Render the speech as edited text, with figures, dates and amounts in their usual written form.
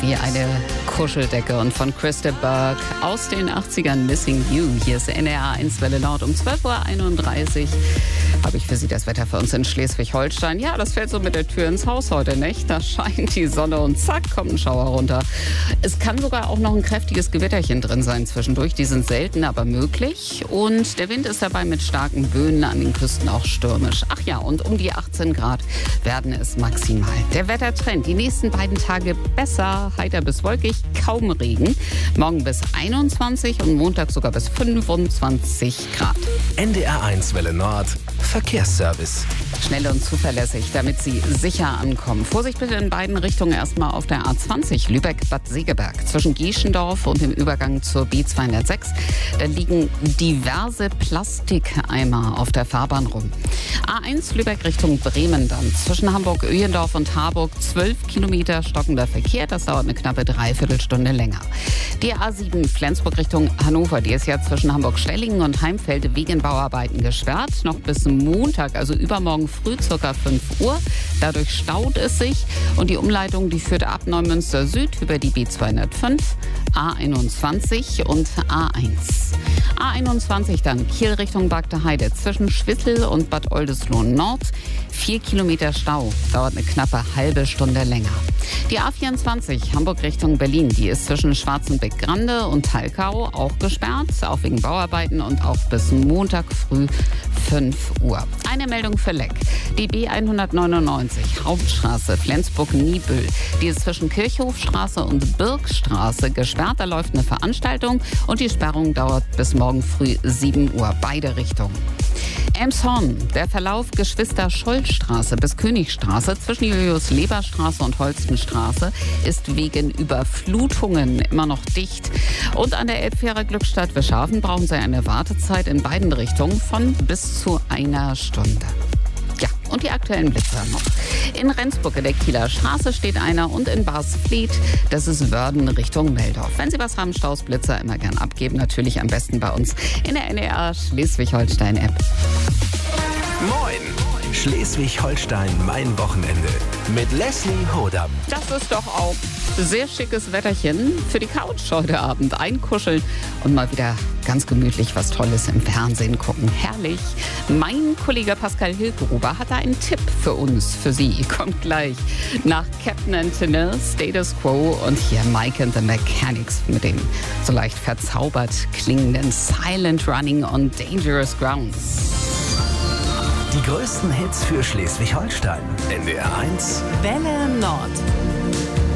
wie eine Kuscheldecke. Und von Krista Burke aus den 80ern, Missing You. Hier ist NDR 1 Welle Nord um 12.31 Uhr. Habe ich für Sie das Wetter für uns in Schleswig-Holstein. Ja, das fällt so mit der Tür ins Haus heute, nicht? Da scheint die Sonne und zack, kommt ein Schauer runter. Es kann sogar auch noch ein kräftiges Gewitterchen drin sein zwischendurch. Die sind selten, aber möglich. Und der Wind ist dabei mit starken Böen, an den Küsten auch stürmisch. Ach ja, und um die 18 Grad werden es maximal. Der Wettertrend, die nächsten beiden Tage besser, heiter bis wolkig, kaum Regen. Morgen bis 21 und Montag sogar bis 25 Grad. NDR 1 Welle Nord, Verkehrsservice. Schnell und zuverlässig, damit Sie sicher ankommen. Vorsicht bitte in beiden Richtungen erstmal auf der A20 Lübeck-Bad Segeberg. Zwischen Gieschendorf und dem Übergang zur B206. Da liegen diverse Plastikeimer auf der Fahrbahn rum. A1 Lübeck Richtung Bremen dann. Zwischen Hamburg-Öhendorf und Harburg 12 Kilometer stockender Verkehr. Das dauert eine knappe Dreiviertelstunde länger. Die A7 Flensburg Richtung Hannover. Die ist ja zwischen Hamburg-Stellingen und Heimfelde wegen Bauarbeiten gesperrt. Noch bis Montag, also übermorgen früh, ca. 5 Uhr. Dadurch staut es sich. Und die Umleitung, die führt ab Neumünster Süd über die B205, A21 und A1. A21 dann Kiel Richtung Bagde Heide. Zwischen Schwittel und Bad Oldesloe Nord 4 Kilometer Stau. Dauert eine knappe halbe Stunde länger. Die A24 Hamburg Richtung Berlin. Die ist zwischen Schwarzenbeck-Grande und Talkau auch gesperrt. Auch wegen Bauarbeiten und auch bis Montag früh 5 Uhr. Eine Meldung für Leck. Die B199 Hauptstraße Flensburg-Niebüll. Die ist zwischen Kirchhofstraße und Birkstraße gesperrt. Da läuft eine Veranstaltung und die Sperrung dauert bis morgen früh 7 Uhr. Beide Richtungen. Elmshorn, der Verlauf Geschwister-Scholl-Straße bis Königstraße zwischen Julius-Leber-Straße und Holstenstraße ist wegen Überflutungen immer noch dicht. Und an der Elbfähre Glückstadt-Wischhafen brauchen Sie eine Wartezeit in beiden Richtungen von bis zu einer Stunde. Ja, und die aktuellen Blitzer noch. In Rendsburg in der Kieler Straße steht einer und in Barsfleet, das ist Wörden Richtung Meldorf. Wenn Sie was haben, Staus, Blitzer immer gern abgeben. Natürlich am besten bei uns in der NDR Schleswig-Holstein-App. Moin! Schleswig-Holstein, mein Wochenende. Mit Leslie Hodam. Das ist doch auch sehr schickes Wetterchen für die Couch heute Abend. Einkuscheln und mal wieder ganz gemütlich was Tolles im Fernsehen gucken. Herrlich. Mein Kollege Pascal Hilgruber hat da einen Tipp für uns, für Sie. Kommt gleich nach Captain and Tennille, Status Quo und hier Mike and the Mechanics mit dem so leicht verzaubert klingenden Silent Running on Dangerous Grounds. Die größten Hits für Schleswig-Holstein. NDR 1 Welle Nord.